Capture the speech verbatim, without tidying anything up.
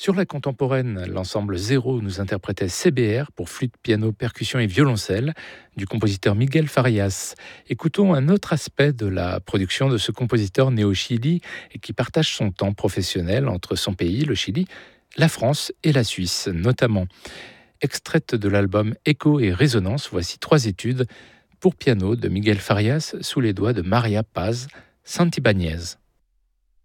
Sur la contemporaine, l'ensemble Zéro nous interprétait C B R pour flûte, piano, percussion et violoncelle du compositeur Miguel Farias. Écoutons un autre aspect de la production de ce compositeur né au Chili et qui partage son temps professionnel entre son pays, le Chili, la France et la Suisse notamment. Extraite de l'album Écho et Résonance, voici trois études pour piano de Miguel Farias sous les doigts de Maria Paz Santibáñez.